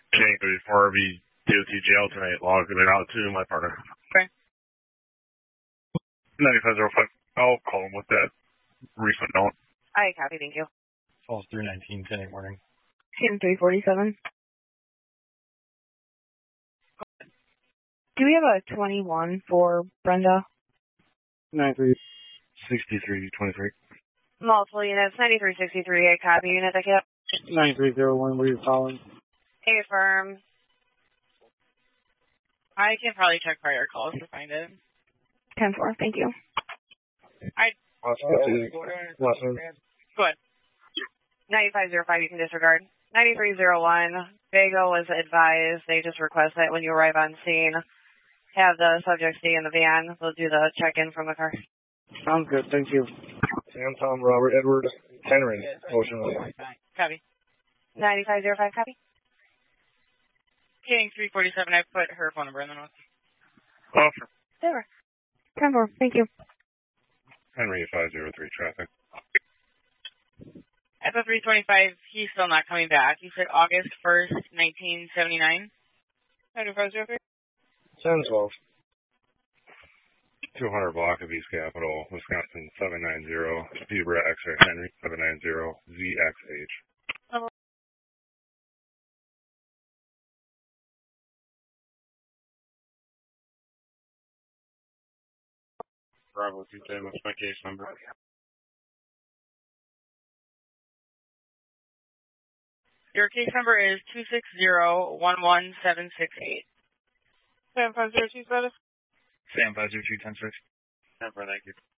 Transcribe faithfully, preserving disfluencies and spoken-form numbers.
King thirty-four, be D O T jail tonight, logging it out to my partner. Okay. ninety-five oh five, I'll call him with that refund note. I copy, thank you. Falls through nineteen, ten eight morning. King three forty-seven. Do we have a twenty-one for Brenda? ninety-three sixty-three twenty-three. Multiple units, ninety-three sixty-three, I copy, unit I kept. ninety-three oh one, what are you calling? Affirm. I can probably check prior calls to find it. ten four, thank you. I. Last name. Last name. Go ahead. ninety-five oh five, you can disregard. ninety-three oh one, Vago was advised, they just request that when you arrive on scene, have the subject stay in the van. They'll do the check-in from the car. Sounds good, thank you. Sam, Tom, Robert, Edward, Henry, Ocean. Copy. ninety-five oh five, copy. King three forty-seven, I put her phone number in the notes. Offer. There. ten four, thank you. Henry five oh three, traffic. At the three twenty-five, he's still not coming back. He said August first, nineteen seventy-nine. ninety-five oh three. ten twelve. two hundred block of East Capitol, Wisconsin seven nine zero, Zebra X-ray Henry seven nine zero, Z X H. Bravo two ten, what's my case number? Your case number is two six zero one one seven six eight. Sam five oh two status? Sam five oh two ten six. Thank you.